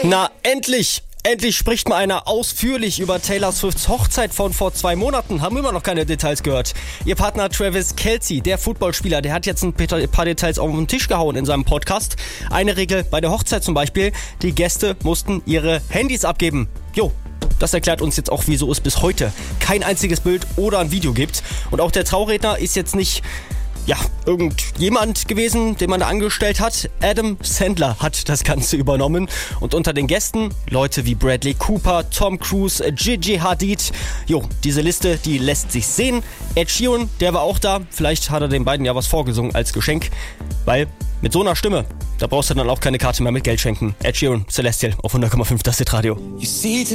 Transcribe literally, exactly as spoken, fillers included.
Na, endlich! Endlich spricht mal einer ausführlich über Taylor Swifts Hochzeit von vor zwei Monaten. Haben immer noch keine Details gehört. Ihr Partner Travis Kelce, der Footballspieler, der hat jetzt ein paar Details auf den Tisch gehauen in seinem Podcast. Eine Regel bei der Hochzeit zum Beispiel, die Gäste mussten ihre Handys abgeben. Jo. Das erklärt uns jetzt auch, wieso es bis heute kein einziges Bild oder ein Video gibt. Und auch der Trauredner ist jetzt nicht, ja, irgendjemand gewesen, den man da angestellt hat. Adam Sandler hat das Ganze übernommen. Und unter den Gästen Leute wie Bradley Cooper, Tom Cruise, Gigi Hadid. Jo, diese Liste, die lässt sich sehen. Ed Sheeran, der war auch da. Vielleicht hat er den beiden ja was vorgesungen als Geschenk. Weil mit so einer Stimme, da brauchst du dann auch keine Karte mehr mit Geld schenken. Ed Sheeran, Celestial auf hundert Komma fünf das Hit Radio.